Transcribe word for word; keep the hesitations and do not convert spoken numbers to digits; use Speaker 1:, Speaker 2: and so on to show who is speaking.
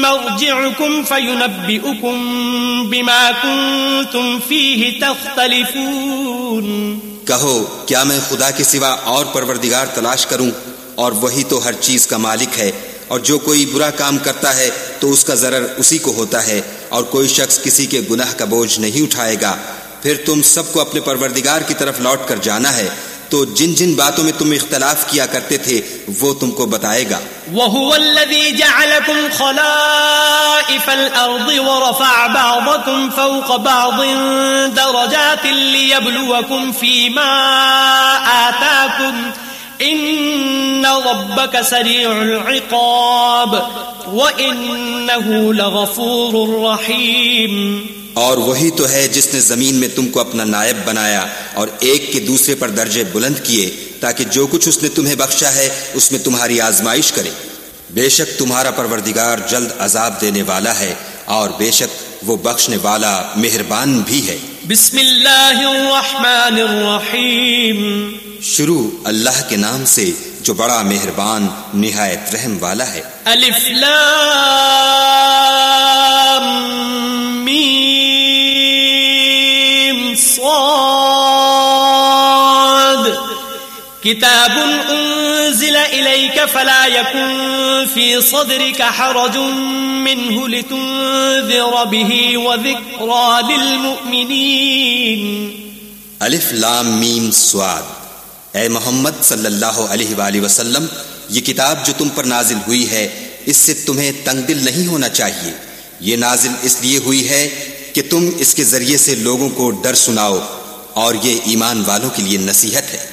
Speaker 1: مرجعكم فينبئكم بما كنتم فيه تختلفون.
Speaker 2: کہو کیا میں خدا کے سوا اور پروردگار تلاش کروں اور وہی تو ہر چیز کا مالک ہے، اور جو کوئی برا کام کرتا ہے تو اس کا ضرر اسی کو ہوتا ہے، اور کوئی شخص کسی کے گناہ کا بوجھ نہیں اٹھائے گا. پھر تم سب کو اپنے پروردگار کی طرف لوٹ کر جانا ہے، تو جن جن باتوں میں تم اختلاف کیا کرتے تھے وہ تم کو بتائے گا.
Speaker 1: وَهُوَ الَّذِي جَعَلَكُمْ خَلَائِفَ الْأَرْضِ وَرَفَعَ بَعْضَكُمْ فَوْقَ بَعْضٍ دَرَجَاتٍ لِيَبْلُوَكُمْ فِي مَا آتَاكُمْ إِنَّ رَبَّكَ سَرِيعُ الْعِقَابِ وَإِنَّهُ لَغَفُورٌ رَحِيمٌ.
Speaker 2: اور وہی تو ہے جس نے زمین میں تم کو اپنا نائب بنایا اور ایک کے دوسرے پر درجے بلند کیے تاکہ جو کچھ اس نے تمہیں بخشا ہے اس میں تمہاری آزمائش کرے. بے شک تمہارا پروردگار جلد عذاب دینے والا ہے اور بے شک وہ بخشنے والا مہربان بھی ہے.
Speaker 1: بسم اللہ الرحمن الرحیم.
Speaker 2: شروع اللہ کے نام سے جو بڑا مہربان نہایت رحم والا ہے.
Speaker 1: الف لام میم صاد. کتاب انزل الیک فلا یکن فی صدرک حرج منه لتنذر به وذکرى للمؤمنین.
Speaker 2: الف لام میم صاد. اے محمد صلی اللہ علیہ وآلہ وسلم، یہ کتاب جو تم پر نازل ہوئی ہے اس سے تمہیں تنگ دل نہیں ہونا چاہیے. یہ نازل اس لیے ہوئی ہے کہ تم اس کے ذریعے سے لوگوں کو ڈر سناؤ، اور یہ ایمان والوں کے لیے نصیحت ہے.